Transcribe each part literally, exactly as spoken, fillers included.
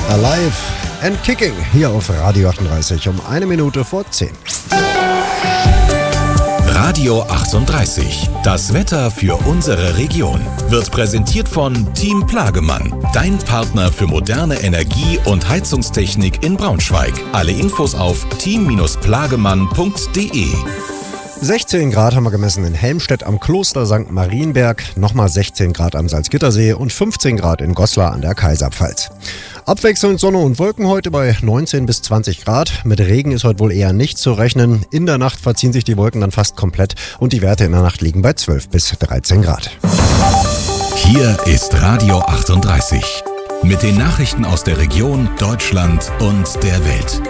Alive and Kicking hier auf Radio achtunddreißig um eine Minute vor zehn. Radio achtunddreißig. Das Wetter für unsere Region wird präsentiert von Team Plagemann, dein Partner für moderne Energie- und Heizungstechnik in Braunschweig. Alle Infos auf team plagemann punkt de. sechzehn Grad haben wir gemessen in Helmstedt am Kloster Sankt Marienberg, nochmal sechzehn Grad am Salzgittersee und fünfzehn Grad in Goslar an der Kaiserpfalz. Abwechselnd Sonne und Wolken heute bei neunzehn bis zwanzig Grad. Mit Regen ist heute wohl eher nicht zu rechnen. In der Nacht verziehen sich die Wolken dann fast komplett und die Werte in der Nacht liegen bei zwölf bis dreizehn Grad. Hier ist Radio achtunddreißig mit den Nachrichten aus der Region, Deutschland und der Welt.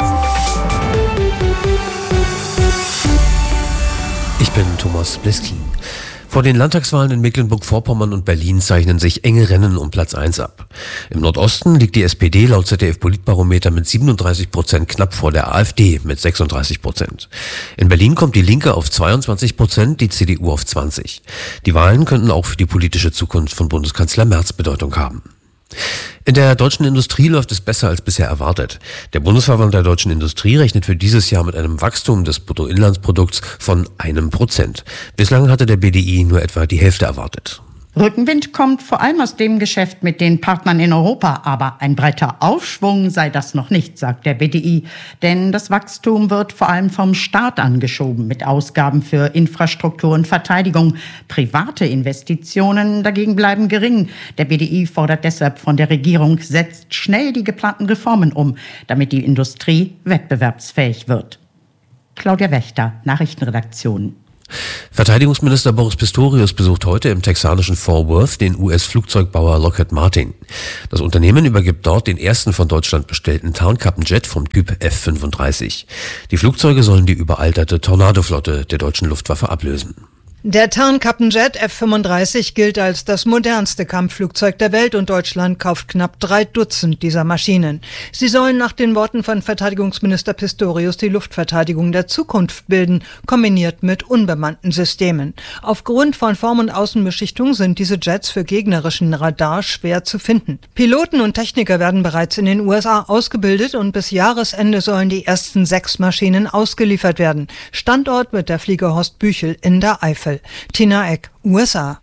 Ich bin Thomas Bliskin. Vor den Landtagswahlen in Mecklenburg-Vorpommern und Berlin zeichnen sich enge Rennen um Platz eins ab. Im Nordosten liegt die S P D laut Z D F-Politbarometer mit siebenunddreißig Prozent knapp vor der AfD mit sechsunddreißig Prozent. In Berlin kommt die Linke auf zweiundzwanzig Prozent, die C D U auf zwanzig. Die Wahlen könnten auch für die politische Zukunft von Bundeskanzler Merz Bedeutung haben. In der deutschen Industrie läuft es besser als bisher erwartet. Der Bundesverband der deutschen Industrie rechnet für dieses Jahr mit einem Wachstum des Bruttoinlandsprodukts von einem Prozent. Bislang hatte der B D I nur etwa die Hälfte erwartet. Rückenwind kommt vor allem aus dem Geschäft mit den Partnern in Europa. Aber ein breiter Aufschwung sei das noch nicht, sagt der B D I. Denn das Wachstum wird vor allem vom Staat angeschoben mit Ausgaben für Infrastruktur und Verteidigung. Private Investitionen dagegen bleiben gering. Der B D I fordert deshalb von der Regierung, setzt schnell die geplanten Reformen um, damit die Industrie wettbewerbsfähig wird. Claudia Wächter, Nachrichtenredaktion. Verteidigungsminister Boris Pistorius besucht heute im texanischen Fort Worth den U S-Flugzeugbauer Lockheed Martin. Das Unternehmen übergibt dort den ersten von Deutschland bestellten Tarnkappenjet vom Typ F fünfunddreißig. Die Flugzeuge sollen die überalterte Tornado-Flotte der deutschen Luftwaffe ablösen. Der Tarnkappenjet F fünfunddreißig gilt als das modernste Kampfflugzeug der Welt und Deutschland kauft knapp drei Dutzend dieser Maschinen. Sie sollen nach den Worten von Verteidigungsminister Pistorius die Luftverteidigung der Zukunft bilden, kombiniert mit unbemannten Systemen. Aufgrund von Form- und Außenbeschichtung sind diese Jets für gegnerischen Radar schwer zu finden. Piloten und Techniker werden bereits in den U S A ausgebildet und bis Jahresende sollen die ersten sechs Maschinen ausgeliefert werden. Standort wird der Flieger Horst Büchel in der Eifel. Tina Eck, U S A.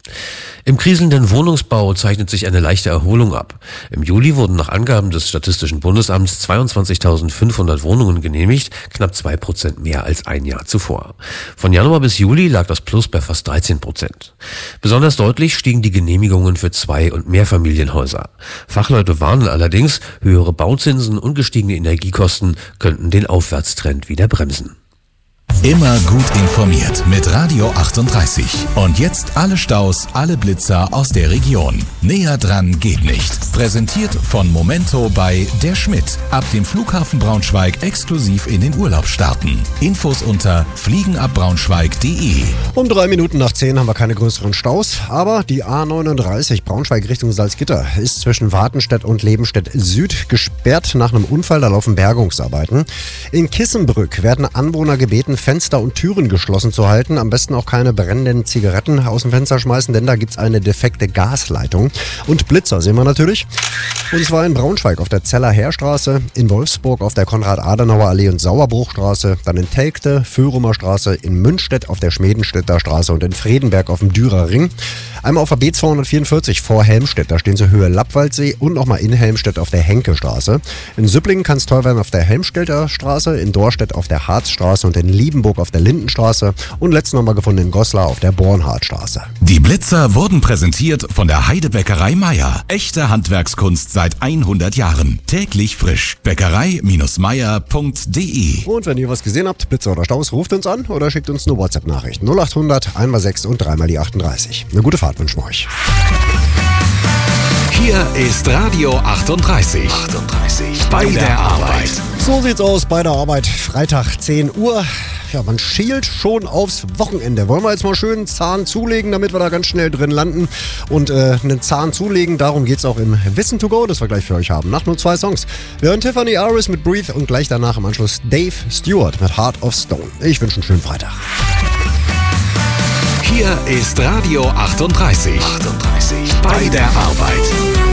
Im kriselnden Wohnungsbau zeichnet sich eine leichte Erholung ab. Im Juli wurden nach Angaben des Statistischen Bundesamts zweiundzwanzigtausendfünfhundert Wohnungen genehmigt, knapp zwei Prozent mehr als ein Jahr zuvor. Von Januar bis Juli lag das Plus bei fast dreizehn Prozent. Besonders deutlich stiegen die Genehmigungen für Zwei- und Mehrfamilienhäuser. Fachleute warnen allerdings, höhere Bauzinsen und gestiegene Energiekosten könnten den Aufwärtstrend wieder bremsen. Immer gut informiert mit Radio achtunddreißig. Und jetzt alle Staus, alle Blitzer aus der Region. Näher dran geht nicht. Präsentiert von Momento bei Der Schmidt. Ab dem Flughafen Braunschweig exklusiv in den Urlaub starten. Infos unter fliegenabbraunschweig punkt de. Um drei Minuten nach zehn haben wir keine größeren Staus, aber die A neununddreißig Braunschweig Richtung Salzgitter ist zwischen Wartenstedt und Lebenstedt Süd gesperrt nach einem Unfall, da laufen Bergungsarbeiten. In Kissenbrück werden Anwohner gebeten, Fenster und Türen geschlossen zu halten. Am besten auch keine brennenden Zigaretten aus dem Fenster schmeißen, denn da gibt es eine defekte Gasleitung. Und Blitzer sehen wir natürlich. Und zwar in Braunschweig auf der Zeller Heerstraße, in Wolfsburg auf der Konrad-Adenauer-Allee und Sauerbruchstraße, dann in Telgte, Föhrumer Straße, in Münstedt auf der Schmedenstädter Straße und in Fredenberg auf dem Dürer Ring. Einmal auf der B zweihundertvierundvierzig vor Helmstedt, da stehen sie Höhe Lappwaldsee und nochmal in Helmstedt auf der Henke-Straße. In Süpplingen kann es teuer werden auf der Helmstedter Straße, in Dorstedt auf der Harzstraße und in Liebenburg auf der Lindenstraße und letztens nochmal gefunden in Goslar auf der Bornhardtstraße. Die Blitzer wurden präsentiert von der Heidebäckerei Meier. Echte Handwerkskunst seit hundert Jahren. Täglich frisch. Bäckerei Meier punkt de. Und wenn ihr was gesehen habt, Blitzer oder Staus, ruft uns an oder schickt uns eine WhatsApp-Nachricht. null achthundert, einmal sechs und dreimal die achtunddreißig. Eine gute Fahrt wünschen wir euch. Hier ist Radio achtunddreißig. achtunddreißig. Bei der Arbeit. So sieht's aus bei der Arbeit. Freitag zehn Uhr. Ja, man schielt schon aufs Wochenende. Wollen wir jetzt mal schön einen Zahn zulegen, damit wir da ganz schnell drin landen. Und äh, einen Zahn zulegen, darum geht's auch im Wissen to go, das wir gleich für euch haben. Nach nur zwei Songs. Wir hören Tiffany Aris mit Breathe und gleich danach im Anschluss Dave Stewart mit Heart of Stone. Ich wünsche einen schönen Freitag. Hier ist Radio achtunddreißig. achtunddreißig. Bei der Arbeit.